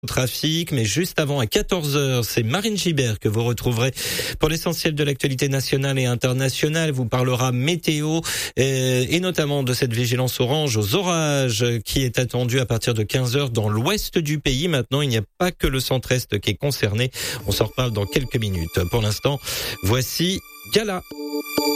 Trafic, mais juste avant à 14h, c'est Marine Gibert que vous retrouverez pour l'essentiel de l'actualité nationale et internationale. Vous parlera météo et notamment de cette vigilance orange aux orages qui est attendue à partir de 15h dans l'ouest du pays. Maintenant, il n'y a pas que le centre-est qui est concerné. On s'en reparle dans quelques minutes. Pour l'instant, voici Gala.